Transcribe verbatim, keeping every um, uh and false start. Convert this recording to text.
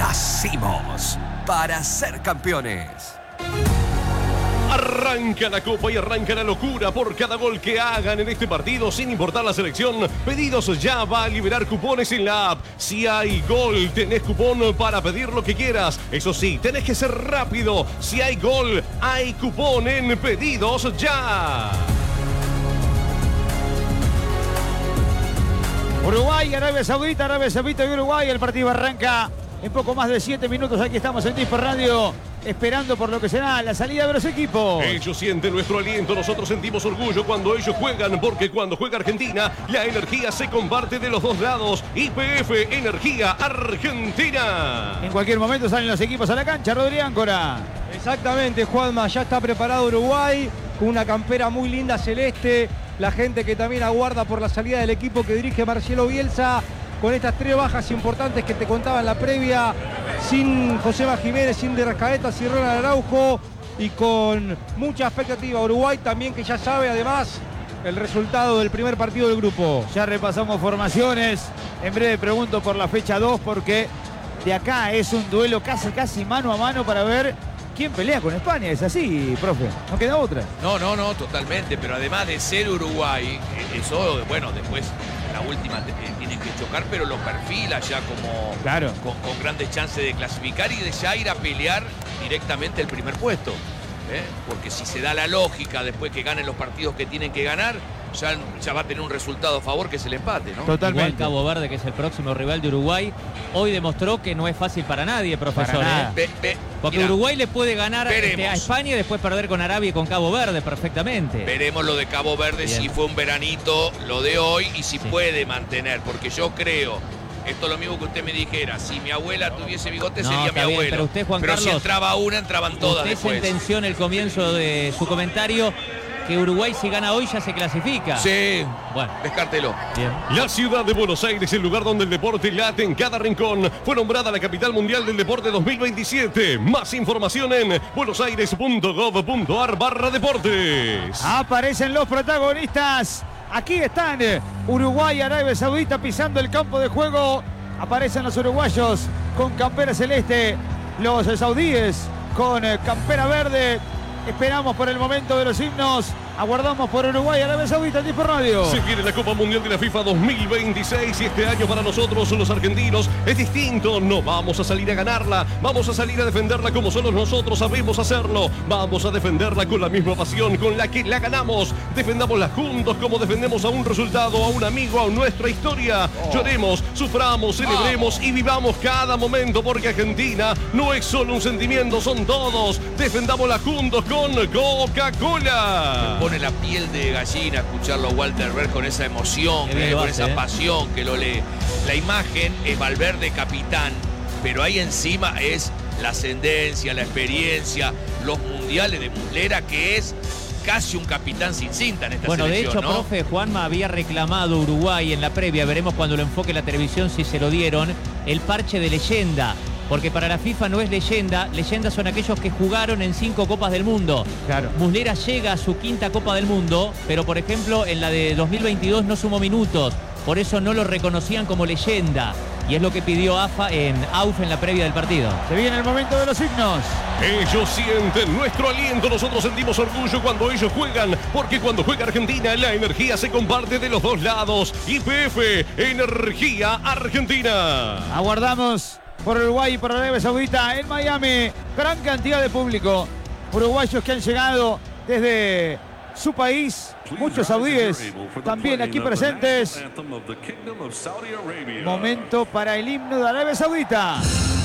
Nacimos para ser campeones. Arranca la copa y arranca la locura por cada gol que hagan en este partido, sin importar la selección. Pedidos ya va a liberar cupones en la app. Si hay gol, tenés cupón para pedir lo que quieras. Eso sí, tenés que ser rápido. Si hay gol, hay cupón en Pedidos Ya. Uruguay, Arabia Saudita, Arabia Saudita y Uruguay. El partido arranca en poco más de siete minutos. Aquí estamos en Dispar Radio, esperando por lo que será la salida de los equipos. Ellos sienten nuestro aliento, nosotros sentimos orgullo cuando ellos juegan, porque cuando juega Argentina, la energía se comparte de los dos lados. Y P F Energía Argentina. En cualquier momento salen los equipos a la cancha, Rodrigo Áncora. Exactamente, Juanma, ya está preparado Uruguay, con una campera muy linda celeste. La gente que también aguarda por la salida del equipo que dirige Marcelo Bielsa, con estas tres bajas importantes que te contaba en la previa, sin Josema Jiménez, sin De Rascaeta, sin Ronald Araujo, y con mucha expectativa. Uruguay también, que ya sabe además el resultado del primer partido del grupo. Ya repasamos formaciones. En breve pregunto por la fecha dos, porque de acá es un duelo casi, casi mano a mano para ver quién pelea con España. Es así, profe, no queda otra. No, no, no, totalmente, pero además de ser Uruguay, eso, bueno, después en la última eh, tienen que chocar, pero lo perfila ya como claro. con, con grandes chances de clasificar y de ya ir a pelear directamente el primer puesto, ¿eh? Porque si se da la lógica después que ganen los partidos que tienen que ganar, ya, ya va a tener un resultado a favor, que es el empate, ¿no? Totalmente. Igual Cabo Verde, que es el próximo rival de Uruguay, hoy demostró que no es fácil para nadie, profesor. Para ¿eh? Ve, ve, Porque mirá, Uruguay le puede ganar este, a España y después perder con Arabia y con Cabo Verde perfectamente. Veremos lo de Cabo Verde, bien, si fue un veranito lo de hoy y si sí puede mantener, porque yo creo, esto es lo mismo que usted me dijera, si mi abuela tuviese bigote, no, sería mi abuelo. Bien, pero usted, Juan pero Carlos, si entraba una, entraban todas usted después. Usted sentenció en el comienzo de su comentario que Uruguay, si gana hoy, ya se clasifica. Sí, bueno, descártelo. Bien. La ciudad de Buenos Aires, el lugar donde el deporte late en cada rincón, fue nombrada la capital mundial del deporte dos mil veintisiete. Más información en buenosaires.gov.ar barra deportes. Aparecen los protagonistas. Aquí están Uruguay y Arabia Saudita pisando el campo de juego. Aparecen los uruguayos con campera celeste, los saudíes con campera verde. Esperamos por el momento de los himnos. Aguardamos por Uruguay y Arabia Saudita en Dispar Radio. Se viene la Copa Mundial de la FIFA dos mil veintiséis y este año para nosotros los argentinos es distinto. No vamos a salir a ganarla, vamos a salir a defenderla como solo nosotros sabemos hacerlo. Vamos a defenderla con la misma pasión con la que la ganamos. Defendámosla juntos como defendemos a un resultado, a un amigo, a nuestra historia. Oh. Lloremos, suframos, celebremos oh. y vivamos cada momento, porque Argentina no es solo un sentimiento, son todos. Defendámosla juntos con Coca-Cola. Pone la piel de gallina escucharlo a Walter ver con esa emoción, eh, con esa eh. pasión que lo lee. La imagen es Valverde capitán, pero ahí encima es la ascendencia, la experiencia, los mundiales de Muslera, que es casi un capitán sin cinta en esta bueno, selección. Bueno, de hecho, ¿no? profe, Juanma había reclamado Uruguay en la previa, veremos cuando lo enfoque la televisión si se lo dieron, el parche de leyenda. Porque para la FIFA no es leyenda, leyendas son aquellos que jugaron en cinco Copas del Mundo. Claro. Muslera llega a su quinta Copa del Mundo, pero por ejemplo en la de dos mil veintidós no sumó minutos, por eso no lo reconocían como leyenda. Y es lo que pidió A F A en A U F en la previa del partido. Se viene el momento de los himnos. Ellos sienten nuestro aliento, nosotros sentimos orgullo cuando ellos juegan, porque cuando juega Argentina la energía se comparte de los dos lados. Y P F Energía Argentina. Aguardamos por Uruguay y por Arabia Saudita en Miami. Gran cantidad de público. Uruguayos que han llegado desde su país. Muchos saudíes también aquí presentes. Momento para el himno de Arabia Saudita.